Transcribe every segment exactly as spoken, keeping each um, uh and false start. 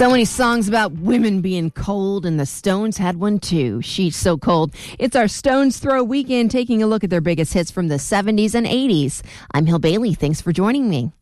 So many songs about women being cold, and the Stones had one too. She's So Cold. It's our Stones Throw weekend, taking a look at their biggest hits from the seventies and eighties. I'm Hill Bailey. Thanks for joining me.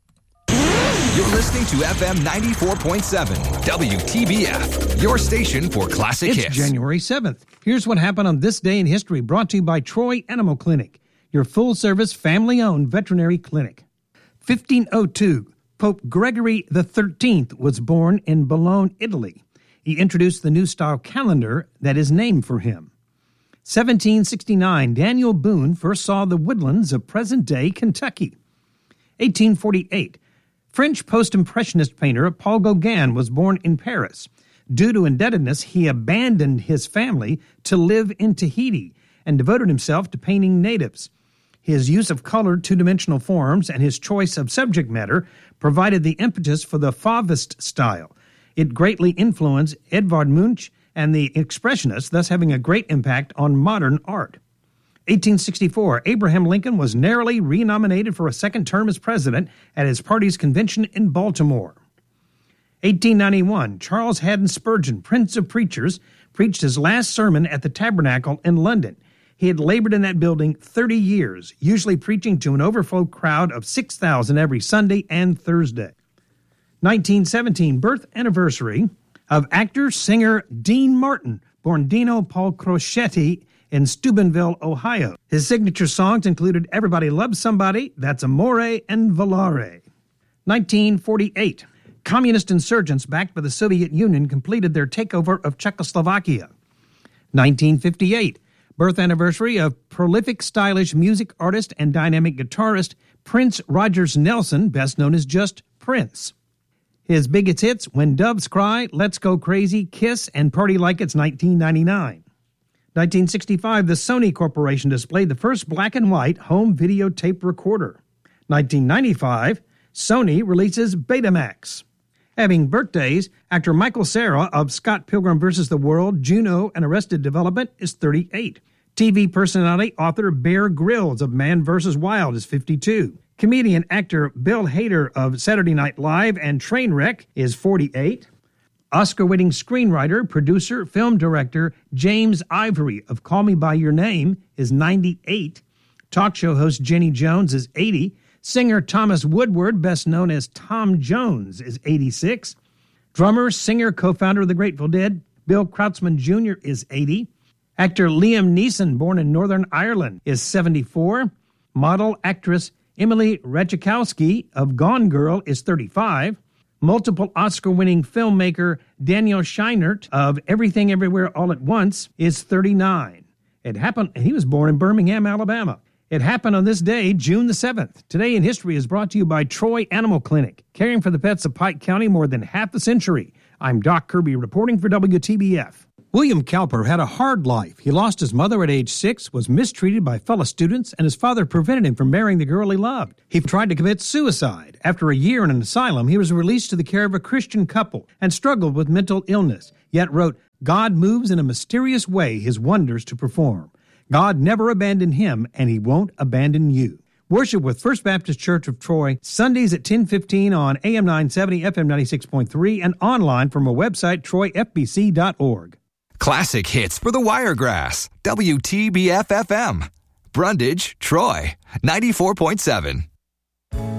You're listening to F M ninety-four point seven, W T B F, your station for classic it's hits. It's January seventh. Here's what happened on this day in history, brought to you by Troy Animal Clinic, your full-service, family-owned veterinary clinic. fifteen oh two, Pope Gregory the thirteenth was born in Bologna, Italy. He introduced the new style calendar that is named for him. seventeen sixty-nine, Daniel Boone first saw the woodlands of present-day Kentucky. eighteen forty-eight, French post-impressionist painter Paul Gauguin was born in Paris. Due to indebtedness, he abandoned his family to live in Tahiti and devoted himself to painting natives. His use of colored two-dimensional forms and his choice of subject matter provided the impetus for the Fauvist style. It greatly influenced Edvard Munch and the Expressionists, thus having a great impact on modern art. eighteen sixty-four, Abraham Lincoln was narrowly renominated for a second term as president at his party's convention in Baltimore. eighteen ninety-one, Charles Haddon Spurgeon, Prince of Preachers, preached his last sermon at the Tabernacle in London. He had labored in that building thirty years, usually preaching to an overflow crowd of six thousand every Sunday and Thursday. nineteen seventeen, birth anniversary of actor-singer Dean Martin, born Dino Paul Crocetti in Steubenville, Ohio. His signature songs included Everybody Loves Somebody, That's Amore, and Volare. nineteen forty-eight, communist insurgents backed by the Soviet Union completed their takeover of Czechoslovakia. nineteen fifty-eight, birth anniversary of prolific, stylish music artist and dynamic guitarist Prince Rogers Nelson, best known as just Prince. His biggest hits, When Doves Cry, Let's Go Crazy, Kiss, and Party Like It's nineteen ninety-nine. nineteen sixty-five, the Sony Corporation displayed the first black and white home videotape recorder. nineteen ninety-five, Sony releases Betamax. Having birthdays, actor Michael Cera of Scott Pilgrim versus the World, Juno, and Arrested Development is thirty-eight. T V personality, author Bear Grylls of Man versus. Wild is fifty-two. Comedian actor Bill Hader of Saturday Night Live and Trainwreck is forty-eight. Oscar-winning screenwriter, producer, film director James Ivory of Call Me By Your Name is ninety-eight. Talk show host Jenny Jones is eighty. Singer Thomas Woodward, best known as Tom Jones, is eighty-six. Drummer, singer, co-founder of the Grateful Dead, Bill Krautsman Junior is eighty. Actor Liam Neeson, born in Northern Ireland, is seventy-four. Model, actress Emily Ratajkowski of Gone Girl is thirty-five. Multiple Oscar-winning filmmaker Daniel Scheinert of Everything Everywhere All at Once is thirty-nine. It happened, he was born in Birmingham, Alabama. It happened on this day, June the seventh. Today in History is brought to you by Troy Animal Clinic, caring for the pets of Pike County more than half a century. I'm Doc Kirby reporting for W T B F. William Cowper had a hard life. He lost his mother at age six, was mistreated by fellow students, and his father prevented him from marrying the girl he loved. He tried to commit suicide. After a year in an asylum, he was released to the care of a Christian couple and struggled with mental illness, yet wrote, God moves in a mysterious way his wonders to perform. God never abandoned him, and he won't abandon you. Worship with First Baptist Church of Troy, Sundays at ten fifteen on A M nine seventy, F M ninety-six point three, and online from our website, troy f b c dot org. Classic hits for the Wiregrass, W T B F F M. Brundage, Troy, ninety-four point seven.